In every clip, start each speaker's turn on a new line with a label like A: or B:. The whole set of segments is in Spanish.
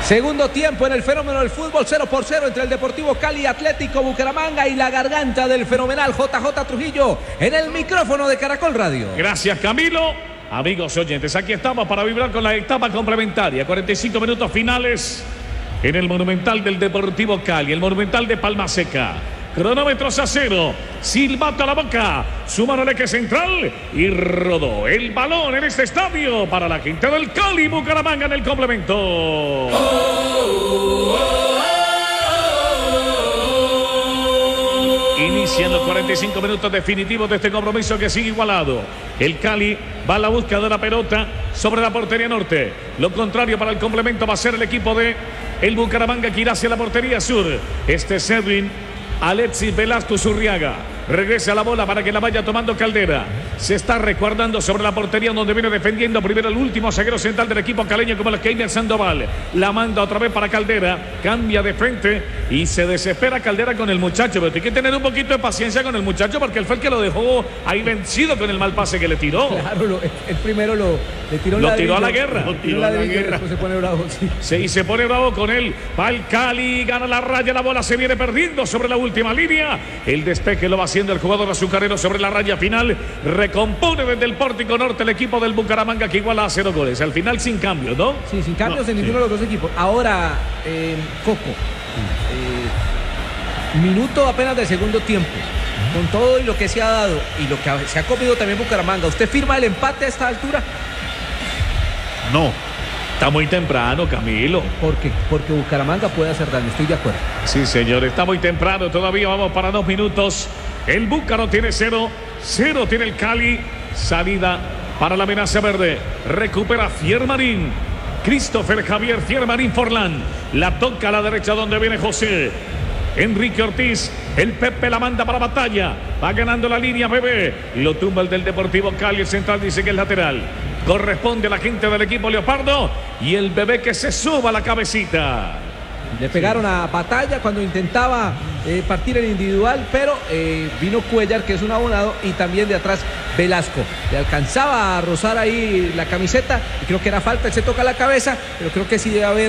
A: Segundo tiempo en el fenómeno del fútbol, 0-0 entre el Deportivo Cali y Atlético Bucaramanga, y la garganta del fenomenal JJ Trujillo en el micrófono de Caracol Radio.
B: Gracias, Camilo. Amigos oyentes, aquí estamos para vibrar con la etapa complementaria. 45 minutos finales en el Monumental del Deportivo Cali, el Monumental de Palma Seca. Cronómetros a cero, silbato a la boca, su mano al eje central y rodó el balón en este estadio para la gente del Cali. Bucaramanga en el complemento. Inician los 45 minutos definitivos de este compromiso que sigue igualado. El Cali va a la búsqueda de la pelota sobre la portería norte. Lo contrario para el complemento va a ser el equipo de el Bucaramanga, que irá hacia la portería sur. Este es Edwin Alexis Velasco Zurriaga. Regresa la bola para que la vaya tomando Caldera. Se está resguardando sobre la portería, donde viene defendiendo primero el último zaguero central del equipo caleño, como el Keimer Sandoval. La manda otra vez para Caldera. Cambia de frente y se desespera Caldera con el muchacho. Pero tiene que tener un poquito de paciencia con el muchacho, porque él fue el que lo dejó ahí vencido con el mal pase que le tiró.
A: Claro, el primero le tiró,
B: lo tiró a la guerra.
A: Lo tiró a la guerra. Se pone bravo, sí.
B: Sí, se pone bravo con él. Va el Cali, gana la raya, la bola se viene perdiendo sobre la última línea. El despeje lo va haciendo el jugador azucarero sobre la raya final. Recompone desde el pórtico norte el equipo del Bucaramanga, que iguala a 0 goles. Al final sin cambios, ¿no?
A: Sí, sin cambios en ninguno de los dos equipos. Ahora, Coco, minuto apenas del segundo tiempo. Con todo y lo que se ha dado y lo que se ha comido también Bucaramanga, ¿usted firma el empate a esta altura?
B: No. Está muy temprano, Camilo.
A: Porque Bucaramanga puede hacer daño, estoy de acuerdo.
B: Sí, señor, está muy temprano. Todavía vamos para 2 minutos. El Búcaro tiene 0 tiene el Cali. Salida para la amenaza verde. Recupera Fiermarín. Christopher Javier Fiermarín Forlán. La toca a la derecha donde viene José Enrique Ortiz. El Pepe la manda para Batalla. Va ganando la línea, Bebé. Lo tumba el del Deportivo Cali. El central dice que es lateral. Corresponde a la gente del equipo Leopardo. Y el Bebé que se suba la cabecita.
A: Le pegaron a Batalla cuando intentaba partir el individual, pero vino Cuellar, que es un abonado, y también de atrás Velasco. Le alcanzaba a rozar ahí la camiseta y creo que era falta. Él se toca la cabeza, pero creo que sí debe haber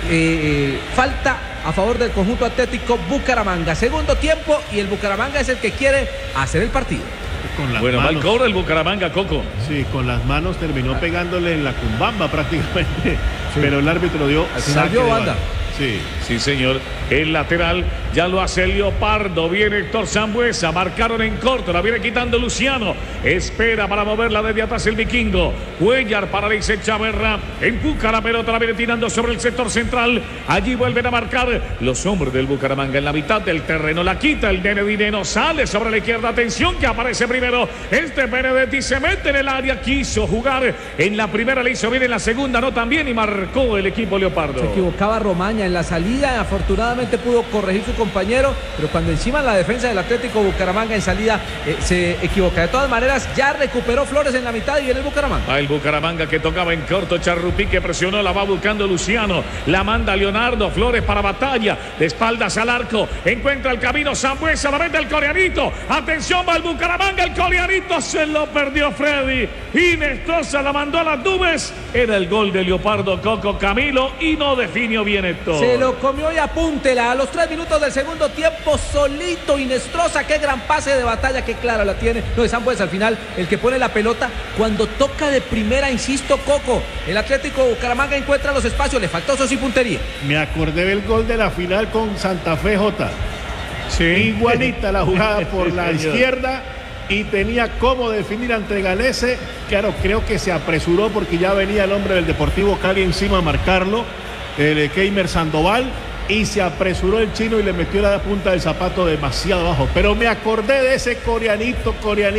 A: falta a favor del conjunto Atlético Bucaramanga. Segundo tiempo y el Bucaramanga es el que quiere hacer el partido.
B: Bueno, mal cobra el Bucaramanga, Coco.
C: Sí, con las manos terminó pegándole en la cumbamba prácticamente, sí. Pero el árbitro dio saque de banda.
B: Sí, señor. El lateral ya lo hace el Leopardo. Viene Héctor Sambuesa. Marcaron en corto. La viene quitando Luciano. Espera para moverla desde atrás el vikingo. Cuellar para Alexis Chaverra. Empuja la pelota. La viene tirando sobre el sector central. Allí vuelven a marcar los hombres del Bucaramanga en la mitad del terreno. La quita el Nene Dineno. Sale sobre la izquierda. Atención, que aparece primero este Benedetti. Se mete en el área. Quiso jugar en la primera. Le hizo bien en la segunda. No también. Y marcó el equipo Leopardo.
A: Se equivocaba Romaña en la salida. Afortunadamente pudo corregir su compañero, pero cuando encima la defensa del Atlético Bucaramanga en salida se equivoca. De todas maneras, ya recuperó Flores en la mitad y viene el Bucaramanga.
B: Va el Bucaramanga, que tocaba en corto. Charrupí, que presionó, la va buscando Luciano. La manda Leonardo. Flores para Batalla. De espaldas al arco. Encuentra el camino Sambuesa. La mete el coreanito. Atención, va el Bucaramanga. El coreanito se lo perdió Freddy. Inestrosa la mandó a las nubes. Era el gol de Leopardo, Coco, Camilo, y no definió bien esto.
A: Se lo comió y apúntela. A los 3 minutos del segundo tiempo, solito Inestrosa. Qué gran pase de Batalla, qué clara la tiene. No, es Sambuesa al final el que pone la pelota cuando toca de primera, insisto, Coco. El Atlético Bucaramanga encuentra los espacios. Le faltó eso sí puntería.
C: Me acordé del gol de la final con Santa Fe, J. Sí. Igualita la jugada por la izquierda. Y tenía cómo definir ante Galese. Claro, creo que se apresuró porque ya venía el hombre del Deportivo Cali encima a marcarlo, el Keimer Sandoval, y se apresuró el chino y le metió la punta del zapato demasiado abajo. Pero me acordé de ese coreanito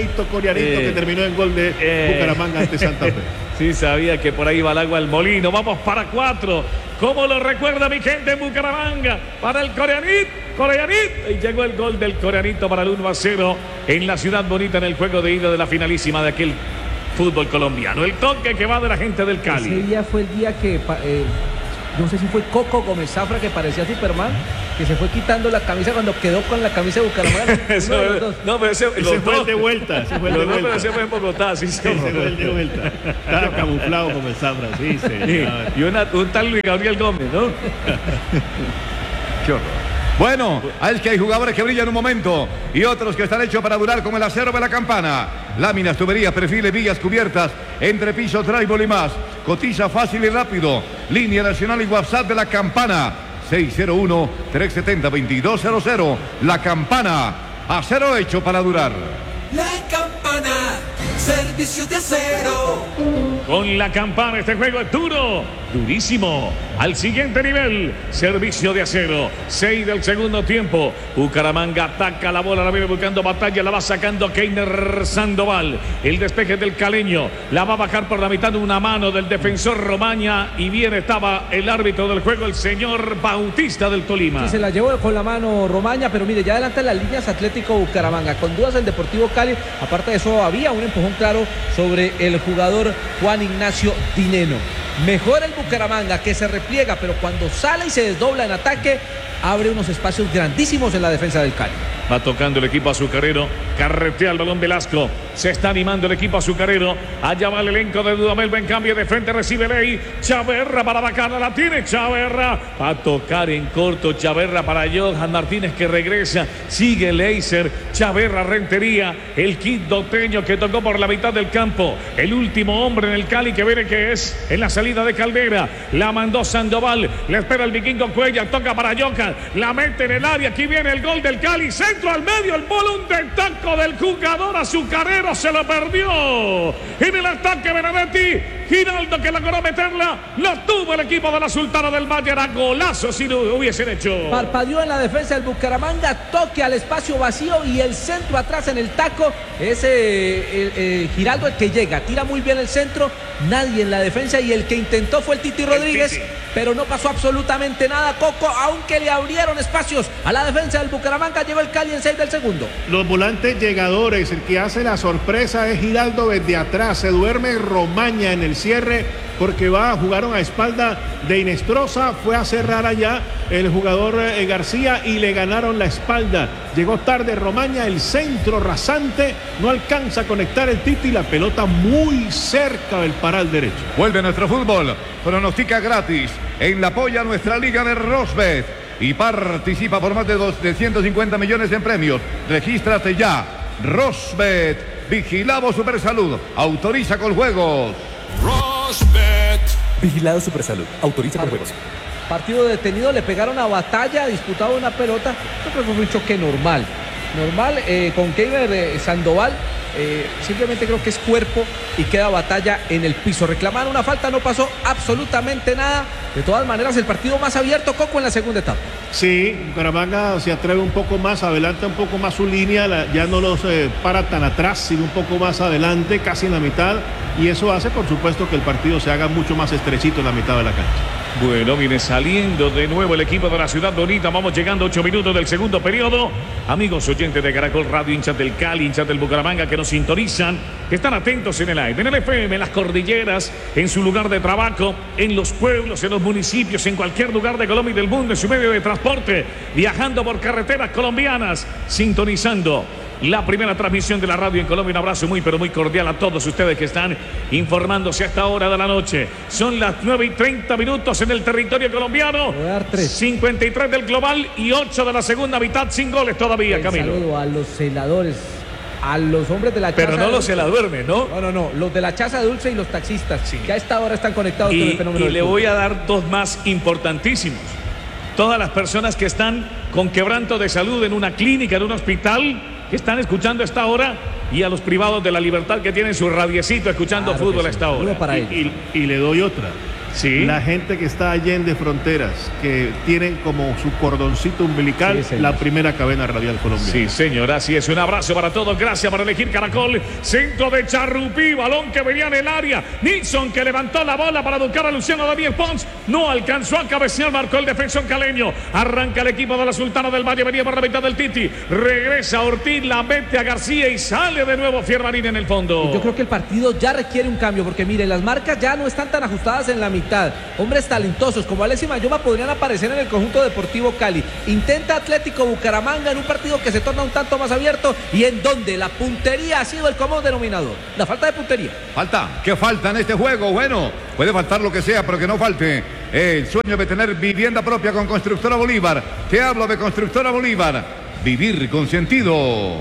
C: que terminó en gol de Bucaramanga ante Santa Fe.
B: Sí, sabía que por ahí va el agua al molino. Vamos para 4. ¿Cómo lo recuerda mi gente en Bucaramanga? Para el coreanito. Y llegó el gol del coreanito para el 1-0 en la ciudad bonita, en el juego de ida de la finalísima de aquel fútbol colombiano. El toque que va de la gente del Cali.
A: Ese día fue el día que no sé si fue Coco Gómez Zafra, que parecía Superman, que se fue quitando la camisa cuando quedó con la camisa de Bucaramanga.
B: No, pero ese
C: fue el de vuelta. Ese fue el de vuelta.
B: Pero ese fue en Bogotá, sí,
C: ese fue el de vuelta. Estaba camuflado como el Zafra, sí, señor.
B: Y un tal Luis Gabriel Gómez, ¿no?
D: Qué horror. Bueno, es que hay jugadores que brillan un momento y otros que están hechos para durar como el acero de la campana. Láminas, tuberías, perfiles, vigas, cubiertas, entrepiso, drywall y más. Cotiza fácil y rápido. Línea nacional y WhatsApp de la campana. 601-370-2200. La campana. Acero hecho para durar.
E: La campana. Servicio de acero.
B: Con la campana este juego es duro, durísimo, al siguiente nivel, servicio de acero, 6 del segundo tiempo, Bucaramanga ataca la bola, la viene buscando batalla, la va sacando Keiner Sandoval, el despeje del caleño, la va a bajar por la mitad de una mano del defensor Romaña y bien estaba el árbitro del juego, el señor Bautista del Tolima.
A: Sí, se la llevó con la mano Romaña, pero mire, ya adelanta las líneas Atlético Bucaramanga, con dudas el Deportivo Cali, aparte de eso había un empujón claro sobre el jugador Juan Ignacio Dineno. Mejor el Bucaramanga, que se repliega, pero cuando sale y se desdobla en ataque, abre unos espacios grandísimos en la defensa del Cali.
B: Va tocando el equipo azucarero, carretea el balón Velasco, se está animando el equipo azucarero, allá va el elenco de Dudamel, en cambio de frente recibe Ley, Chaverra para Bacarla, la tiene Chaverra, va a tocar en corto Chaverra para Johan Martínez que regresa, sigue Leiser, Chaverra Rentería, el kit doteño que tocó por la mitad del campo, el último hombre en el Cali que viene que es en la salida de Caldera, la mandó Sandoval, le espera el vikingo Cuellar, toca para Johan, la mete en el área, aquí viene el gol del Cali, centro al medio, el balón de taco del jugador azucarero, se lo perdió. En el ataque Benedetti, Giraldo que logró meterla, la tuvo el equipo de la Sultana del Valle, era golazo si lo hubiesen hecho.
A: Parpadeó en la defensa del Bucaramanga, toque al espacio vacío y el centro atrás en el taco, ese Giraldo el que llega, tira muy bien el centro, nadie en la defensa y el que intentó fue el Titi Rodríguez, pero no pasó absolutamente nada, Coco, aunque le abrieron espacios a la defensa del Bucaramanga, llegó el Cali en 6 del segundo.
C: Los volantes llegadores, el que hace la sorpresa es Giraldo desde atrás, se duerme Romaña en el cierre porque jugaron a espalda de Inestrosa, fue a cerrar allá el jugador García y le ganaron la espalda. Llegó tarde Romaña, el centro rasante, no alcanza a conectar el Titi, la pelota muy cerca del paral derecho.
D: Vuelve nuestro fútbol, pronostica gratis en la polla nuestra liga de Rosbet y participa por más de 150 millones en premios. Regístrate ya. Rosbet, vigilado Supersalud, autoriza con juegos.
F: Rosbet, vigilado Supersalud, autoriza con juegos.
A: Partido detenido, le pegaron a Batalla, disputaba una pelota, yo creo que fue un choque normal, con Keiner Sandoval, simplemente creo que es cuerpo y queda Batalla en el piso. Reclamaron una falta, no pasó absolutamente nada. De todas maneras, el partido más abierto, Coco, en la segunda etapa.
C: Sí, Bucaramanga se atreve un poco más, adelanta un poco más su línea, ya no los para tan atrás, sino un poco más adelante, casi en la mitad, y eso hace, por supuesto, que el partido se haga mucho más estrechito en la mitad de la cancha.
B: Bueno, viene saliendo de nuevo el equipo de la Ciudad Bonita. Vamos llegando a 8 minutos del segundo periodo. Amigos oyentes de Caracol Radio, hinchas del Cali, hinchas del Bucaramanga que nos sintonizan, que están atentos en el aire, en el FM, en las cordilleras, en su lugar de trabajo, en los pueblos, en los municipios, en cualquier lugar de Colombia y del mundo, en su medio de transporte, viajando por carreteras colombianas, sintonizando la primera transmisión de la radio en Colombia. Un abrazo muy pero muy cordial a todos ustedes que están informándose a esta hora de la noche. Son las 9:30 en el territorio colombiano. 53 del global y 8 de la segunda mitad sin goles todavía, Camilo.
A: Saludo a los celadores, a los hombres de la
B: Pero no los celadores, ¿no?
A: No, los de la Chaza Dulce y los taxistas, sí, que a esta hora están conectados con el fenómeno.
B: Y le voy a dar dos más importantísimos. Todas las personas que están con quebranto de salud en una clínica, en un hospital, que están escuchando a esta hora, y a los privados de la libertad que tienen su radiecito escuchando fútbol a esta hora.
A: Para
C: y le doy otra.
B: Sí.
C: La gente que está allende fronteras, que tienen como su cordoncito umbilical, sí, la primera cadena radial colombiana.
B: Sí, señor, así es. Un abrazo para todos. Gracias por elegir Caracol. Centro de Charrupí, balón que venía en el área. Nilsson que levantó la bola para buscar a Luciano Daniel Pons. No alcanzó a cabecear, marcó el defensor caleño. Arranca el equipo de la Sultana del Valle. Venía por la mitad del Titi. Regresa Ortiz, la mete a García y sale de nuevo Fiermarín en el fondo.
A: Yo creo que el partido ya requiere un cambio, porque mire, las marcas ya no están tan ajustadas en la mitad mitad. Hombres talentosos como Alexis Mayoma podrían aparecer en el conjunto Deportivo Cali. Intenta Atlético Bucaramanga en un partido que se torna un tanto más abierto y en donde la puntería ha sido el común denominador. La falta de puntería.
D: ¿Qué falta en este juego? Bueno, puede faltar lo que sea, pero que no falte el sueño de tener vivienda propia con Constructora Bolívar. Te hablo de Constructora Bolívar. Vivir con sentido.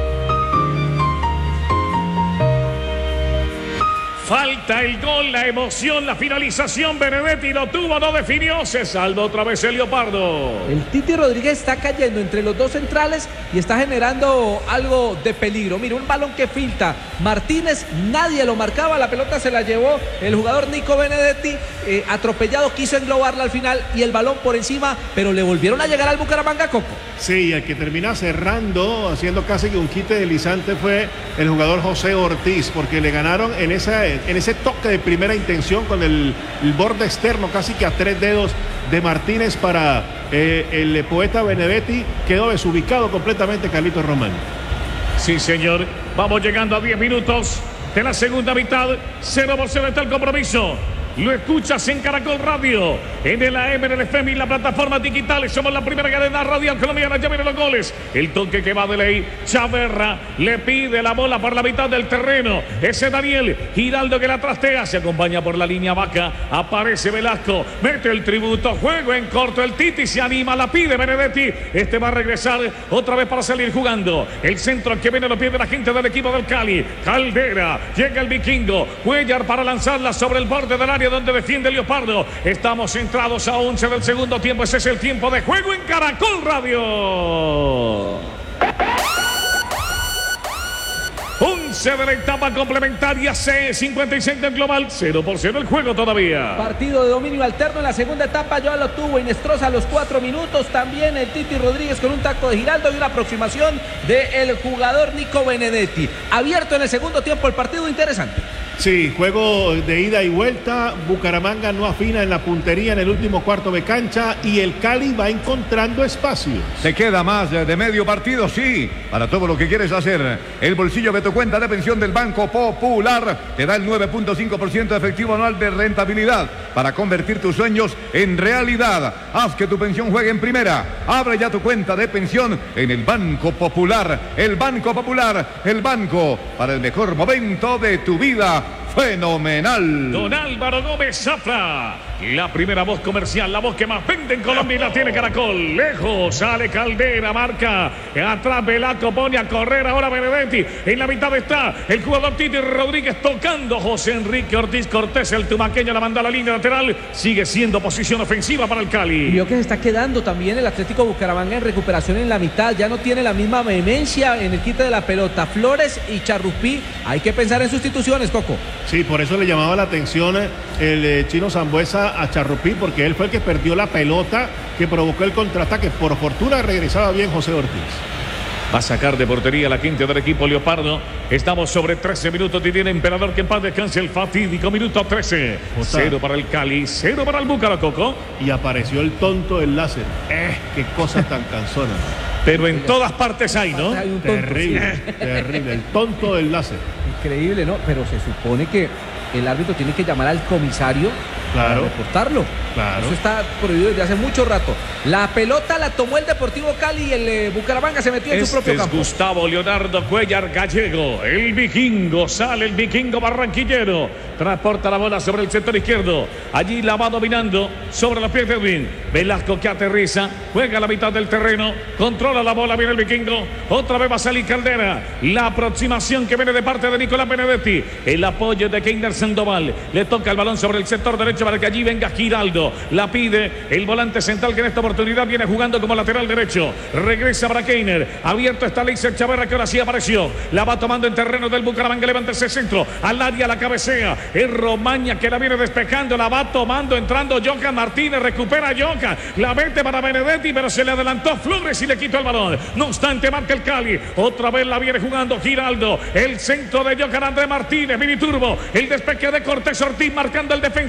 B: Falta el gol, la emoción, la finalización. Benedetti lo tuvo, no definió. Se salva otra vez el Leopardo.
A: El Titi Rodríguez está cayendo entre los dos centrales y está generando algo de peligro. Mira, un balón que filtra Martínez, nadie lo marcaba, la pelota se la llevó el jugador Nico Benedetti, atropellado, quiso englobarla al final y el balón por encima, pero le volvieron a llegar al Bucaramanga, Coco.
C: Sí, el que termina cerrando, haciendo casi que un quite deslizante fue el jugador José Ortiz, porque le ganaron en ese toque de primera intención con el borde externo casi que a 3 dedos de Martínez para el poeta Benedetti. Quedó desubicado completamente Carlitos Román.
B: Sí, señor. Vamos llegando a 10 minutos de la segunda mitad. 0-0 está el compromiso. Lo escuchas en Caracol Radio, en el AM, en el FM y la plataforma digitales. Somos la primera cadena radial colombiana. Ya vienen los goles. El toque que va de ley. Chaverra le pide la bola por la mitad del terreno. Ese Daniel Giraldo que la trastea. Se acompaña por la línea vaca. Aparece Velasco. Mete el tributo. Juego en corto. El Titi se anima. La pide Benedetti. Este va a regresar otra vez para salir jugando. El centro que viene lo pide la gente del equipo del Cali. Caldera. Llega el vikingo. Cuellar para lanzarla sobre el borde del área donde defiende el Leopardo. Estamos centrados a 11 del segundo tiempo. Ese es el tiempo de juego en Caracol Radio. 11 de la etapa complementaria, C56 del global, 0-0 el juego todavía.
A: Partido de dominio alterno en la segunda etapa, ya lo tuvo Inestrosa a los 4 minutos, también el Titi Rodríguez con un taco de Giraldo y una aproximación del jugador Nico Benedetti. Abierto en el segundo tiempo el partido, interesante.
C: Sí, juego de ida y vuelta. Bucaramanga no afina en la puntería en el último cuarto de cancha y el Cali va encontrando espacios.
D: ¿Te queda más de medio partido? Sí, para todo lo que quieres hacer. El bolsillo de tu cuenta de pensión del Banco Popular te da el 9.5% de efectivo anual de rentabilidad para convertir tus sueños en realidad. Haz que tu pensión juegue en primera. Abre ya tu cuenta de pensión en el Banco Popular. El Banco Popular, el banco para el mejor momento de tu vida. Fenomenal.
B: Don Álvaro Gómez Zafra, la primera voz comercial, la voz que más vende en Colombia y la tiene Caracol. Lejos, sale Caldera, marca atrás Velasco, pone a correr ahora Benedetti. En la mitad está el jugador Titi Rodríguez tocando José Enrique Ortiz Cortés, el tumaqueño la manda a la línea lateral. Sigue siendo posición ofensiva para el Cali.
A: Vio que se está quedando también el Atlético Bucaramanga en recuperación en la mitad. Ya no tiene la misma vehemencia en el quite de la pelota. Flores y Charrupí, hay que pensar en sustituciones, Coco.
C: Sí, por eso le llamaba la atención el chino Sambuesa a Charrupí, porque él fue el que perdió la pelota que provocó el contraataque. Por fortuna regresaba bien José Ortiz.
B: Va a sacar de portería la quinta del equipo Leopardo. Estamos sobre 13 minutos y tiene Emperador que en paz descanse el fatídico minuto 13. 0 para el Cali, 0 para el Búcaro, Coco.
C: Y apareció el tonto del láser. Qué cosa tan cansona.
B: Pero en todas partes hay, ¿no?
A: Hay un tonto,
C: Terrible,
A: sí.
C: terrible. El tonto del láser.
A: Increíble, ¿no? Pero se supone que el árbitro tiene que llamar al comisario para reportarlo.
C: Claro.
A: Eso está prohibido desde hace mucho rato. La pelota la tomó el Deportivo Cali y el Bucaramanga se metió en su propio campo.
B: Gustavo Leonardo Cuellar Gallego, el vikingo, sale el vikingo barranquillero, transporta la bola sobre el sector izquierdo, allí la va dominando sobre los pies de Edwin. Velasco que aterriza, juega a la mitad del terreno, controla la bola, viene el vikingo, otra vez va a salir Caldera, la aproximación que viene de parte de Nicolás Benedetti, el apoyo de Keiner Sandoval, le toca el balón sobre el sector derecho para que allí venga Giraldo, la pide el volante central que en esta oportunidad viene jugando como lateral derecho, regresa para Keiner, abierto está Leiser Chaverra que ahora sí apareció, la va tomando en terreno del Bucaramanga, levanta ese centro, al área la cabecea, es Romaña que la viene despejando, la va tomando, entrando Johan Martínez, recupera Johan, la mete para Benedetti, pero se le adelantó Flores y le quitó el balón, no obstante marca el Cali, otra vez la viene jugando Giraldo, el centro de Johan Andrés Martínez, mini turbo, el despeje de Cortés Ortiz marcando el defensor Tumac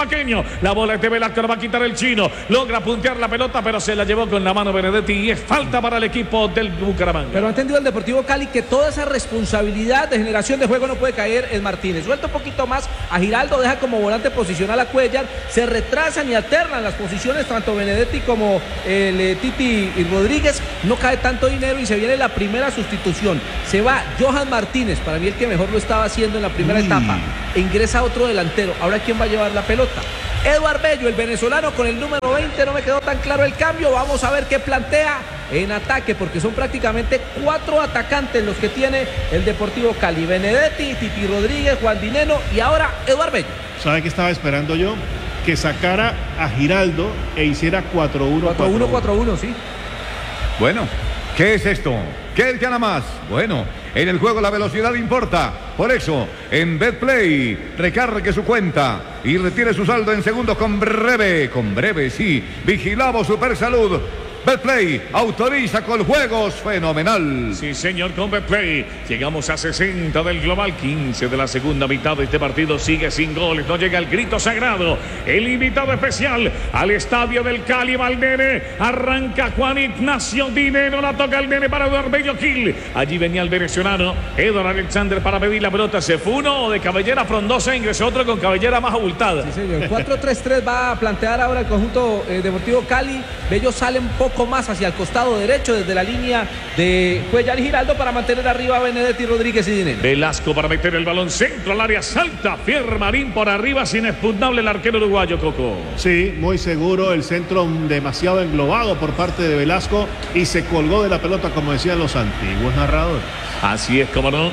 B: caraqueño. La bola es de Velasco, la va a quitar el chino. Logra puntear la pelota, pero se la llevó con la mano Benedetti y es falta para el equipo del Bucaramanga.
A: Pero ha entendido el Deportivo Cali que toda esa responsabilidad de generación de juego no puede caer en Martínez. Suelta un poquito más a Giraldo, deja como volante posicional a Cuellar, se retrasan y alternan las posiciones tanto Benedetti como el Titi y Rodríguez. No cae tanto dinero y se viene la primera sustitución. Se va Johan Martínez, para mí el que mejor lo estaba haciendo en la primera etapa. Ingresa otro delantero. Ahora ¿quién va a llevar la pelota? Eduard Bello, el venezolano con el número 20, no me quedó tan claro el cambio. Vamos a ver qué plantea en ataque, porque son prácticamente 4 atacantes los que tiene el Deportivo Cali. Benedetti, Titi Rodríguez, Juan Dineno y ahora Eduard Bello.
C: ¿Sabe qué estaba esperando yo? Que sacara a Giraldo e hiciera 4-1.
A: 4-1, sí.
D: Bueno, ¿qué es esto? ¿Qué gana más? Bueno, en el juego la velocidad importa. Por eso, en Betplay, recargue su cuenta y retire su saldo en segundos con breve, sí. Vigilamos Super Salud. Betplay autoriza con juegos fenomenal.
B: Sí, señor, con Betplay. Llegamos a 60 del global, 15 de la segunda mitad de este partido. Sigue sin goles, no llega el grito sagrado. El invitado especial al estadio del Cali va el nene. Arranca Juan Ignacio Dineno, la toca el nene para Eduard Bello Gil. Allí venía el venezolano Eduard Alexander para pedir la pelota. Se fue uno de cabellera frondosa, ingresó otro con cabellera más abultada.
A: Sí, señor. 4-3-3 va a plantear ahora el conjunto Deportivo Cali. Bello sale un poco más hacia el costado derecho desde la línea de Cuellar y Giraldo para mantener arriba a Benedetti, Rodríguez y Dineno.
B: Velasco para meter el balón centro al área, salta Fiermarín por arriba, sin inexpugnable el arquero uruguayo, Coco.
C: Sí, muy seguro, el centro demasiado englobado por parte de Velasco y se colgó de la pelota, como decían los antiguos narradores.
B: Así es, como no,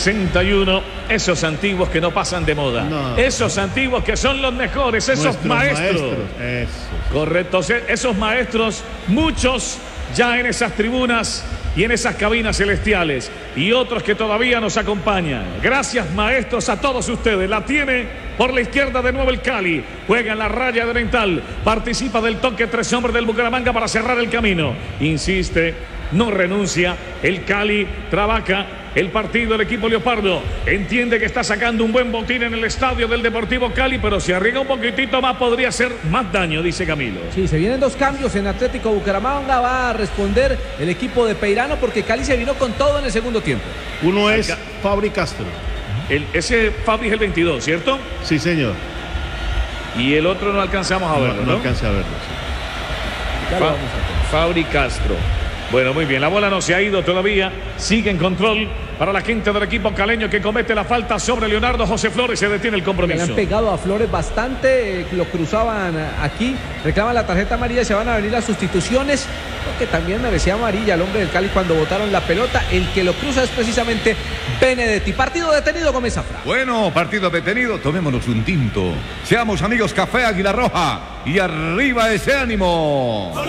B: 61, esos antiguos que no pasan de moda,
C: no.
B: Esos antiguos que son los mejores, esos maestros.
C: Eso.
B: Correcto, esos maestros, muchos ya en esas tribunas y en esas cabinas celestiales y otros que todavía nos acompañan. Gracias, maestros, a todos ustedes. La tiene por la izquierda de nuevo el Cali, juega en la raya de oriental, participa del toque 3 hombres del Bucaramanga para cerrar el camino, insiste, no renuncia, el Cali trabaja el partido, el equipo Leopardo entiende que está sacando un buen botín en el estadio del Deportivo Cali, pero si arriesga un poquitito más podría hacer más daño, dice Camilo.
A: Sí, se vienen 2 cambios en Atlético Bucaramanga, va a responder el equipo de Peirano porque Cali se vino con todo en el segundo tiempo.
C: Uno es Fabri Castro.
B: Ese Fabri es el 22, ¿cierto?
C: Sí, señor.
B: Y el otro no alcanzamos a verlo, ¿no?
C: No alcancé a verlo, sí.
B: Fabri Castro. Bueno, muy bien, la bola no se ha ido todavía, sigue en control para la gente del equipo caleño que comete la falta sobre Leonardo José Flores, se detiene el compromiso.
A: Le han pegado a Flores bastante, lo cruzaban aquí, reclaman la tarjeta amarilla y se van a venir las sustituciones, porque también merecía amarilla el hombre del Cali cuando botaron la pelota. El que lo cruza es precisamente Benedetti. Partido detenido, Gómez Zafra.
D: Bueno, partido detenido, tomémonos un tinto. Seamos amigos, Café Águila Roja y arriba ese ánimo.